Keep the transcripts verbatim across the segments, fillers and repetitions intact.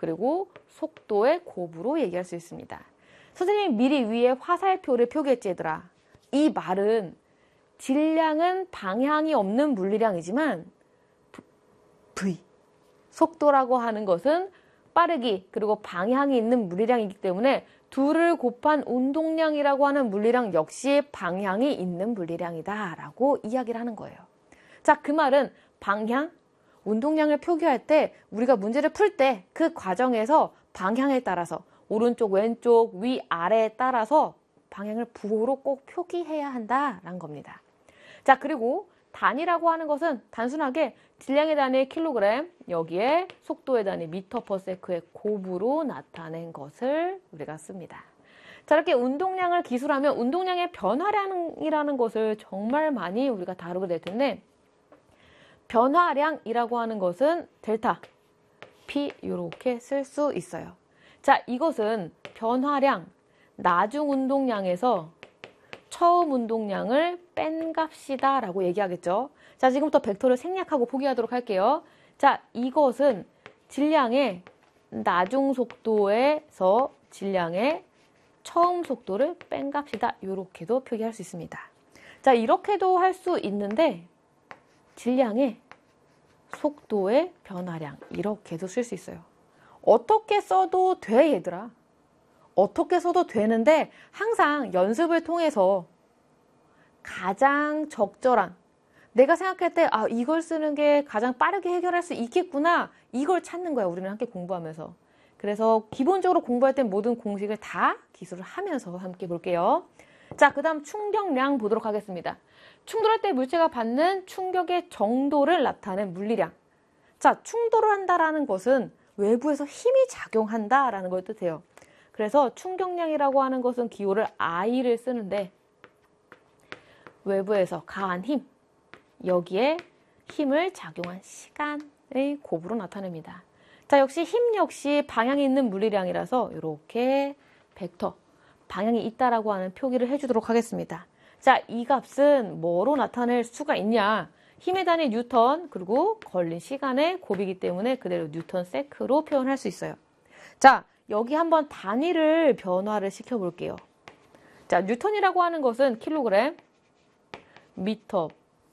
그리고 속도의 곱으로 얘기할 수 있습니다. 선생님이 미리 위에 화살표를 표기했지 얘들아. 이 말은 질량은 방향이 없는 물리량이지만 V, 속도라고 하는 것은 빠르기 그리고 방향이 있는 물리량이기 때문에 둘을 곱한 운동량이라고 하는 물리량 역시 방향이 있는 물리량이다 라고 이야기를 하는 거예요. 자, 그 말은 방향, 운동량을 표기할 때 우리가 문제를 풀 때 그 과정에서 방향에 따라서 오른쪽, 왼쪽, 위, 아래에 따라서 방향을 부호로 꼭 표기해야 한다라는 겁니다. 자, 그리고 단위라고 하는 것은 단순하게 질량의 단위 킬로그램, 여기에 속도의 단위 미터 퍼 세크의 곱으로 나타낸 것을 우리가 씁니다. 자, 이렇게 운동량을 기술하면 운동량의 변화량이라는 것을 정말 많이 우리가 다루게 될 텐데, 변화량이라고 하는 것은 델타 P 이렇게 쓸 수 있어요. 자, 이것은 변화량, 나중 운동량에서 처음 운동량을 뺀 값이다 라고 얘기하겠죠. 자, 지금부터 벡터를 생략하고 포기하도록 할게요. 자, 이것은 질량의 나중 속도에서 질량의 처음 속도를 뺀 값이다. 이렇게도 표기할 수 있습니다. 자, 이렇게도 할 수 있는데 질량의 속도의 변화량 이렇게도 쓸 수 있어요. 어떻게 써도 돼 얘들아. 어떻게 써도 되는데 항상 연습을 통해서 가장 적절한, 내가 생각할 때 아, 이걸 쓰는 게 가장 빠르게 해결할 수 있겠구나, 이걸 찾는 거야. 우리는 함께 공부하면서. 그래서 기본적으로 공부할 땐 모든 공식을 다 기술을 하면서 함께 볼게요. 자, 그 다음 충격량 보도록 하겠습니다. 충돌할 때 물체가 받는 충격의 정도를 나타낸 물리량. 자, 충돌을 한다라는 것은 외부에서 힘이 작용한다라는 걸 뜻해요. 그래서 충격량이라고 하는 것은 기호를 I를 쓰는데 외부에서 가한 힘, 여기에 힘을 작용한 시간의 곱으로 나타냅니다. 자, 역시 힘 역시 방향이 있는 물리량이라서 이렇게 벡터, 방향이 있다라고 하는 표기를 해주도록 하겠습니다. 자, 이 값은 뭐로 나타낼 수가 있냐? 힘의 단위 뉴턴, 그리고 걸린 시간의 곱이기 때문에 그대로 뉴턴 세크로 표현할 수 있어요. 자, 여기 한번 단위를 변화를 시켜볼게요. 자, 뉴턴이라고 하는 것은 킬로그램, 미터,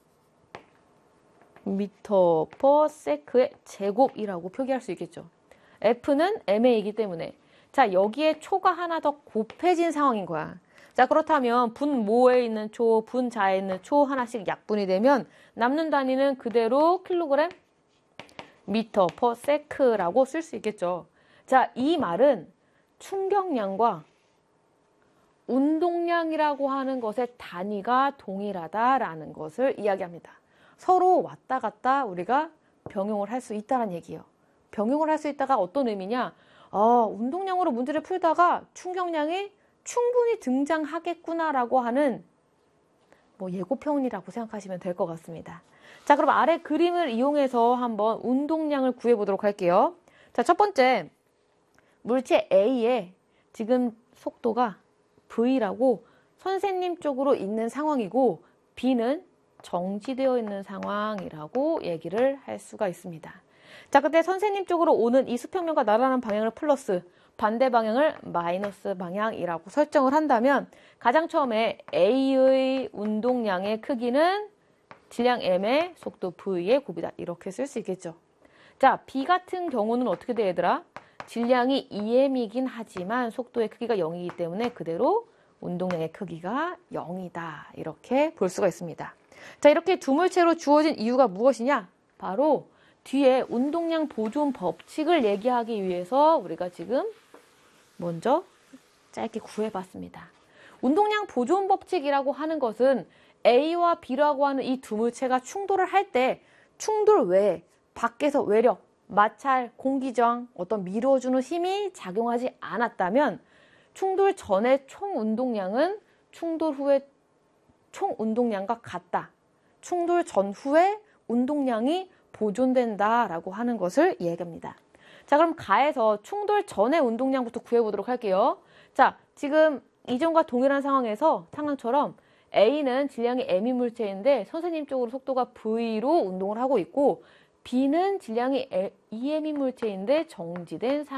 미터 퍼 세크의 제곱이라고 표기할 수 있겠죠. F는 엠에이이기 때문에. 자, 여기에 초가 하나 더 곱해진 상황인 거야. 자, 그렇다면 분모에 있는 초, 분자에 있는 초 하나씩 약분이 되면 남는 단위는 그대로 킬로그램, 미터 퍼 세크라고 쓸 수 있겠죠. 자, 이 말은 충격량과 운동량이라고 하는 것의 단위가 동일하다라는 것을 이야기합니다. 서로 왔다 갔다 우리가 병용을 할 수 있다는 얘기예요. 병용을 할 수 있다가 어떤 의미냐? 아, 운동량으로 문제를 풀다가 충격량이 충분히 등장하겠구나라고 하는 뭐 예고편이라고 생각하시면 될 것 같습니다. 자, 그럼 아래 그림을 이용해서 한번 운동량을 구해보도록 할게요. 자, 첫 번째, 물체 A의 지금 속도가 V라고 선생님 쪽으로 있는 상황이고 B는 정지되어 있는 상황이라고 얘기를 할 수가 있습니다. 자, 그때 선생님 쪽으로 오는 이 수평면과 나란한 방향을 플러스, 반대 방향을 마이너스 방향이라고 설정을 한다면 가장 처음에 A의 운동량의 크기는 질량 M의 속도 V의 곱이다. 이렇게 쓸 수 있겠죠. 자, B 같은 경우는 어떻게 돼 얘들아? 질량이 이엠이긴 하지만 속도의 크기가 영이기 때문에 그대로 운동량의 크기가 영이다. 이렇게 볼 수가 있습니다. 자, 이렇게 두 물체로 주어진 이유가 무엇이냐? 바로 뒤에 운동량 보존 법칙을 얘기하기 위해서 우리가 지금 먼저 짧게 구해봤습니다. 운동량 보존 법칙이라고 하는 것은 A와 B라고 하는 이 두 물체가 충돌을 할 때 충돌 외에 밖에서 외력, 마찰, 공기저항, 어떤 밀어주는 힘이 작용하지 않았다면 충돌 전의 총 운동량은 충돌 후의 총 운동량과 같다. 충돌 전후에 운동량이 보존된다라고 하는 것을 이야기합니다. 자, 그럼 가에서 충돌 전의 운동량부터 구해보도록 할게요. 자, 지금 이전과 동일한 상황에서 상황처럼 A는 질량이 M인 물체인데 선생님 쪽으로 속도가 V로 운동을 하고 있고 B는 질량이 이엠인 물체인데 정지된 상황